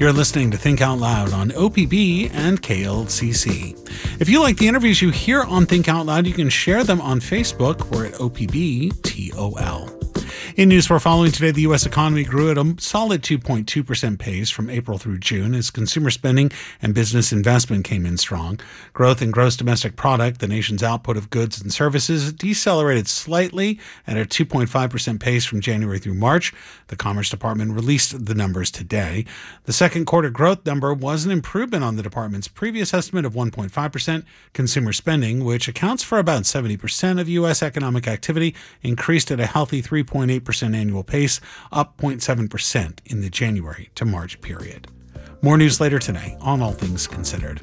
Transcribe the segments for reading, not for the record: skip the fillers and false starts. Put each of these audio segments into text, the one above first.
You're listening to Think Out Loud on OPB and KLCC. If you like the interviews you hear on Think Out Loud, you can share them on Facebook. We're at OPBTOL. In news we're following today, the U.S. economy grew at a solid 2.2% pace from April through June as consumer spending and business investment came in strong. Growth in gross domestic product, the nation's output of goods and services, decelerated slightly at a 2.5% pace from January through March. The Commerce Department released the numbers today. The second quarter growth number was an improvement on the department's previous estimate of 1.5%. Consumer spending, which accounts for about 70% of U.S. economic activity, increased at a healthy 3.8% annual pace, up 0.7% in the January to March period. More news later today on All Things Considered.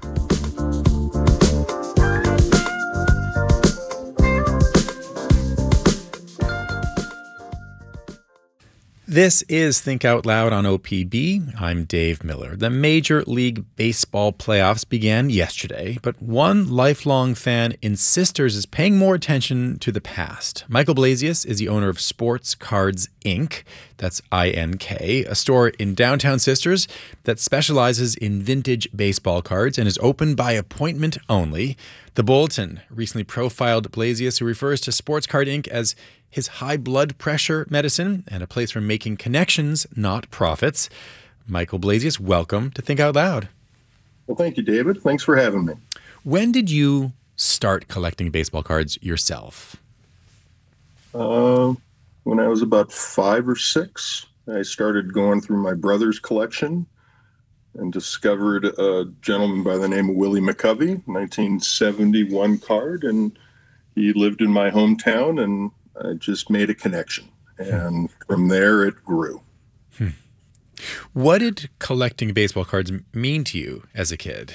This is Think Out Loud on OPB. I'm Dave Miller. The Major League Baseball playoffs began yesterday, but one lifelong fan in Sisters is paying more attention to the past. Michael Blasius is the owner of Sports Cards Inc., that's I-N-K, a store in downtown Sisters that specializes in vintage baseball cards and is open by appointment only. The Bulletin recently profiled Blasius, who refers to Sports Card Inc. as his high blood pressure medicine and a place for making connections, not profits. Michael Blasius, welcome to Think Out Loud. Well, thank you, David. Thanks for having me. When did you start collecting baseball cards yourself? When I was about 5 or 6, I started going through my brother's collection and discovered a gentleman by the name of Willie McCovey, 1971 card, and he lived in my hometown, and I just made a connection, and from there it grew. What did collecting baseball cards mean to you as a kid?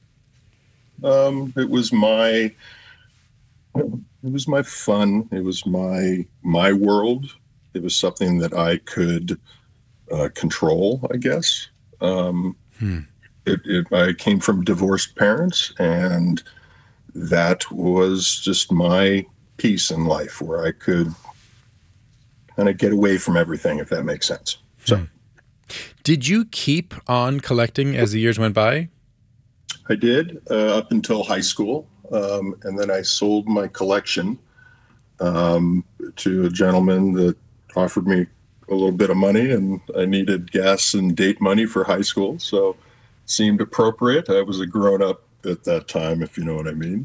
It was my fun. It was my world. It was something that I could control, I guess. I came from divorced parents, and that was just my peace in life, where I could kind of get away from everything, if that makes sense. So, did you keep on collecting as the years went by? I did up until high school, and then I sold my collection to a gentleman that offered me a little bit of money, and I needed gas and date money for high school, so it seemed appropriate. I was a grown-up at that time, if you know what I mean.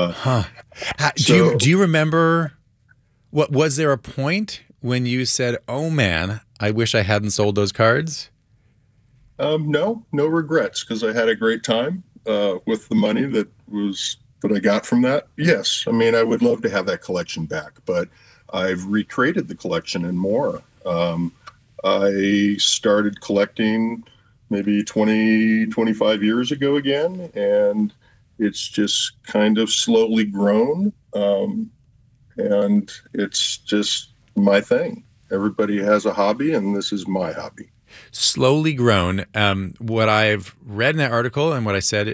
Do you remember, was there a point when you said, oh man, I wish I hadn't sold those cards? No regrets, because I had a great time with the money that I got from that. Yes, I mean, I would love to have that collection back, but I've recreated the collection and more. I started collecting maybe 20, 25 years ago again, and it's just kind of slowly grown, and it's just my thing. Everybody has a hobby, and this is my hobby. Slowly grown. What I've read in that article and what I said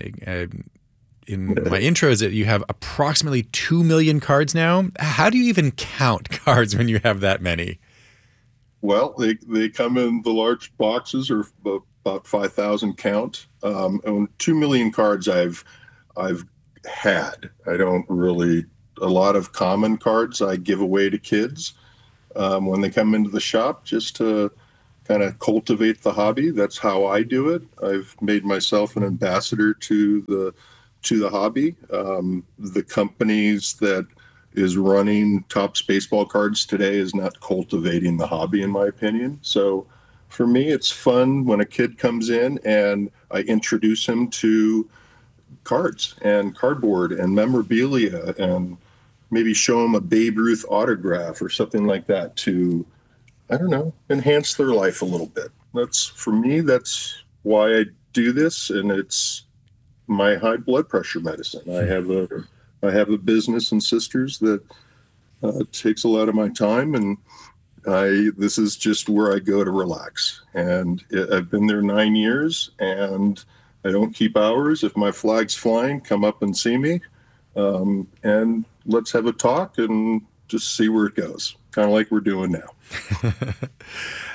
in my intro is that you have approximately 2 million cards now. How do you even count cards when you have that many? Well, they come in the large boxes, or about 5,000 count. 2 million cards I've had. I don't really, a lot of common cards I give away to kids when they come into the shop, just to kind of cultivate the hobby. That's how I do it. I've made myself an ambassador to the hobby. The companies that is running Topps baseball cards today is not cultivating the hobby, in my opinion. So for me, it's fun when a kid comes in and I introduce him to cards and cardboard and memorabilia, and maybe show him a Babe Ruth autograph or something like that to, I don't know, enhance their life a little bit. For me, that's why I do this, and it's my high blood pressure medicine. I have a business in Sisters that takes a lot of my time, and this is just where I go to relax. And I've been there 9 years, and I don't keep hours. If my flag's flying, come up and see me, and let's have a talk and just see where it goes, kind of like we're doing now.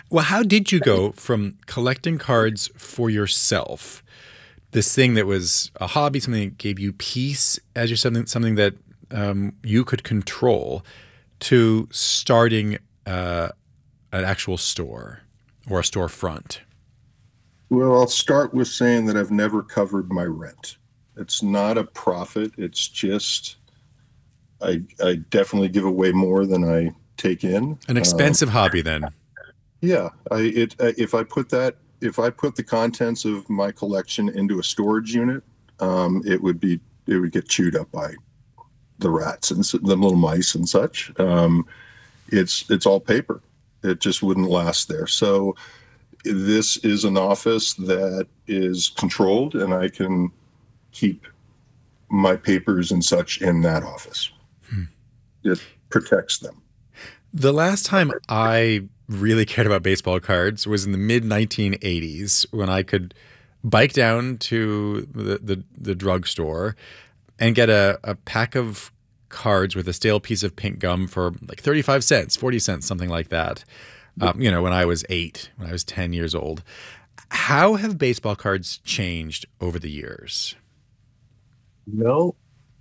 Well, how did you go from collecting cards for yourself, this thing that was a hobby, something that gave you peace as you're something that you could control, to starting an actual store or a storefront? Well, I'll start with saying that I've never covered my rent. It's not a profit. It's just I definitely give away more than I take in. An expensive hobby, then. Yeah, if I put the contents of my collection into a storage unit, it would get chewed up by the rats and the little mice and such. It's all paper. It just wouldn't last there. So this is an office that is controlled, and I can keep my papers and such in that office. It protects them. The last time I really cared about baseball cards was in the mid 1980s, when I could bike down to the drugstore and get a pack of cards with a stale piece of pink gum for like 35 cents, 40 cents, something like that. When I was 8, when I was 10 years old. How have baseball cards changed over the years? No.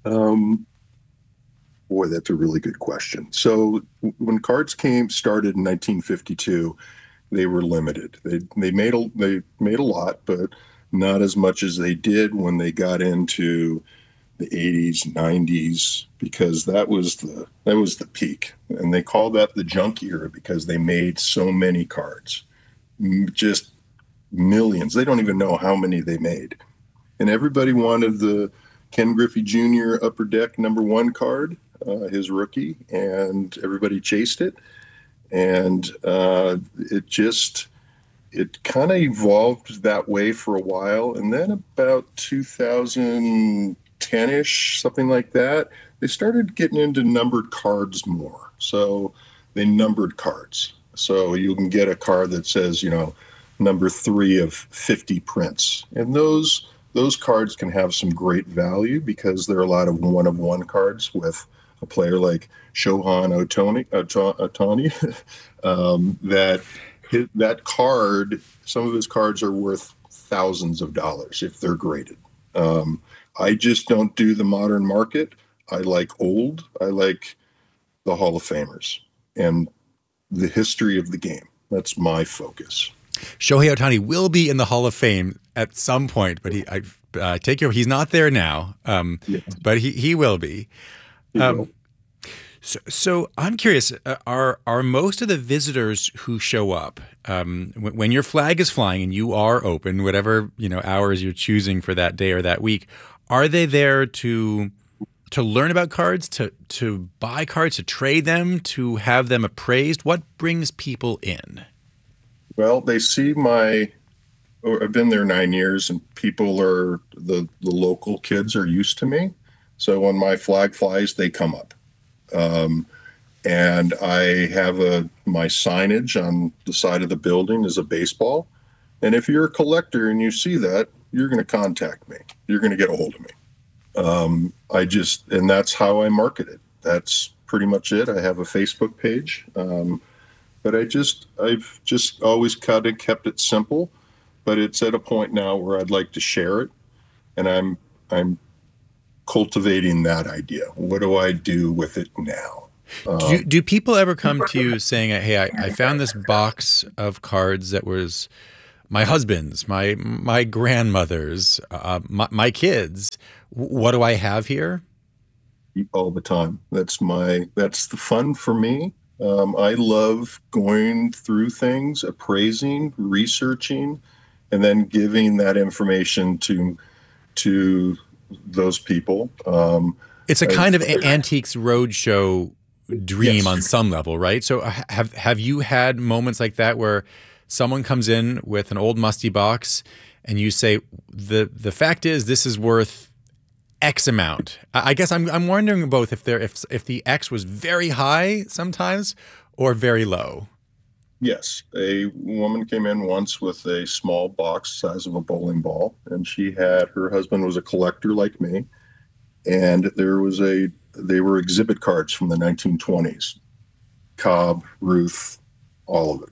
Boy, that's a really good question. So when cards started in 1952, they were limited. They made a lot, but not as much as they did when they got into the 80s, 90s, because that was the peak. And they call that the junk era because they made so many cards, just millions. They don't even know how many they made. And everybody wanted the Ken Griffey Jr. Upper Deck #1 card, his rookie, and everybody chased it. And it kind of evolved that way for a while. And then about 2010-ish, something like that, they started getting into numbered cards more. So they numbered cards. So you can get a card that says, number 3 of 50 prints. And those cards can have some great value because there are a lot of one-of-one cards with a player like Shohei Ohtani, that card, some of his cards are worth thousands of dollars if they're graded. I just don't do the modern market. I like I like the Hall of Famers and the history of the game. That's my focus. Shohei Ohtani will be in the Hall of Fame at some point, but he's not there now. But he will be. So I'm curious, are most of the visitors who show up when your flag is flying and you are open, whatever hours you're choosing for that day or that week, are they there to learn about cards, to buy cards, to trade them, to have them appraised? What brings people in? Well, they see I've been there 9 years, and people the local kids are used to me. So when my flag flies, they come up. And I have my signage on the side of the building is a baseball. And if you're a collector and you see that, you're going to contact me. You're going to get a hold of me. And that's how I market it. That's pretty much it. I have a Facebook page. But I've just always kept it simple, but it's at a point now where I'd like to share it. And I'm cultivating that idea. What do I do with it now? Do people ever come to you saying, hey, I found this box of cards that was my husband's, my grandmother's, my kids. What do I have here? All the time. That's the fun for me. I love going through things, appraising, researching, and then giving that information to those people. It's a kind of Antiques Roadshow dream, yes, on some level, right? So have you had moments like that where someone comes in with an old musty box and you say, the fact is this is worth X amount? I guess I'm wondering both if the X was very high sometimes or very low. Yes. A woman came in once with a small box size of a bowling ball, and her husband was a collector like me. And they were exhibit cards from the 1920s, Cobb, Ruth, all of it.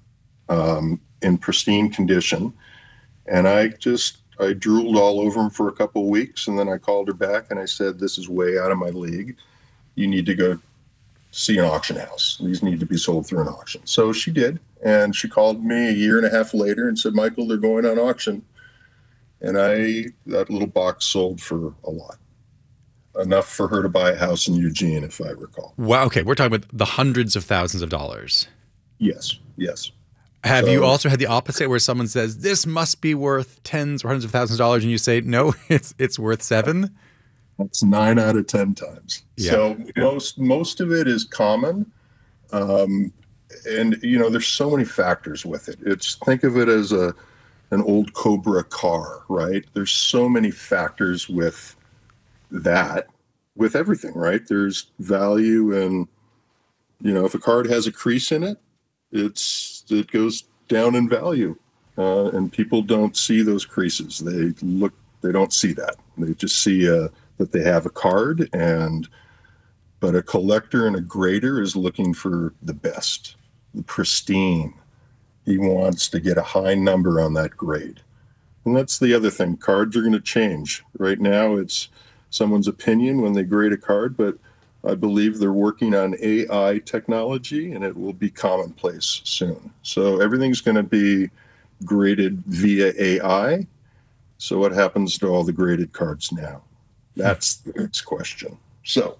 in pristine condition. And I drooled all over them for a couple of weeks. And then I called her back and I said, this is way out of my league. You need to go see an auction house. These need to be sold through an auction. So she did. And she called me a year and a half later and said, Michael, they're going on auction. And that little box sold for a lot. Enough for her to buy a house in Eugene, if I recall. Wow. Okay. We're talking about the hundreds of thousands of dollars. Yes. Have you also had the opposite where someone says, this must be worth tens or hundreds of thousands of dollars, and you say, no, it's worth $7? That's 9 out of 10 times. Yeah. So most of it is common. And, there's so many factors with it. Think of it as an old Cobra car, right? There's so many factors with that, with everything, right? There's value in, if a card has a crease in it, it goes down in value, and people don't see those creases. They don't see that. They just see that they have a card, but a collector and a grader is looking for the best, the pristine. He wants to get a high number on that grade. And that's the other thing. Cards are going to change. Right now, it's someone's opinion when they grade a card, but I believe they're working on AI technology, and it will be commonplace soon. So everything's going to be graded via AI. So what happens to all the graded cards now? That's the next question. So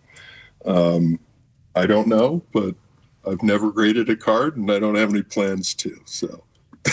I don't know, but I've never graded a card, and I don't have any plans to. So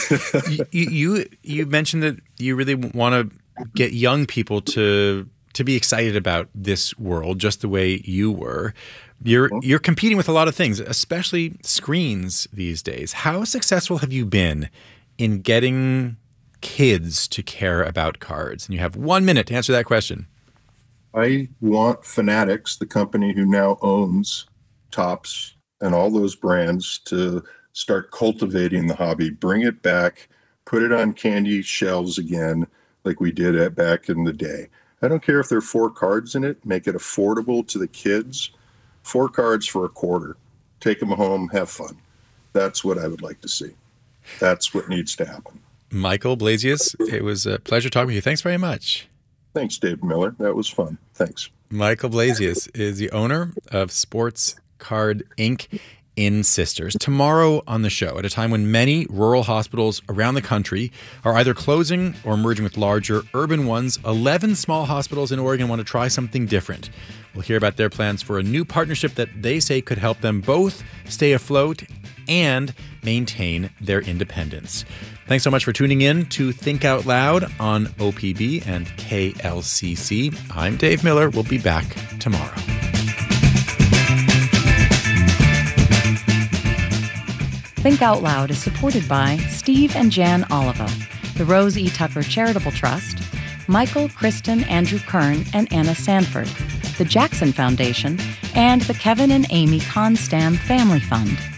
you mentioned that you really want to get young people to be excited about this world just the way you were. You're competing with a lot of things, especially screens these days. How successful have you been in getting kids to care about cards? And you have 1 minute to answer that question. I want Fanatics, the company who now owns Topps and all those brands, to start cultivating the hobby, bring it back, put it on candy shelves again like we did back in the day. I don't care if there are 4 cards in it. Make it affordable to the kids. 4 cards for $0.25. Take them home. Have fun. That's what I would like to see. That's what needs to happen. Michael Blasius, it was a pleasure talking with you. Thanks very much. Thanks, Dave Miller. That was fun. Thanks. Michael Blasius is the owner of Sports Card Inc. in Sisters. Tomorrow on the show, at a time when many rural hospitals around the country are either closing or merging with larger urban ones, 11 small hospitals in Oregon want to try something different. We'll hear about their plans for a new partnership that they say could help them both stay afloat and maintain their independence. Thanks so much for tuning in to Think Out Loud on OPB and KLCC. I'm Dave Miller. We'll be back tomorrow. Think Out Loud is supported by Steve and Jan Oliva, the Rose E. Tucker Charitable Trust, Michael, Kristen, Andrew Kern, and Anna Sanford, the Jackson Foundation, and the Kevin and Amy Constam Family Fund.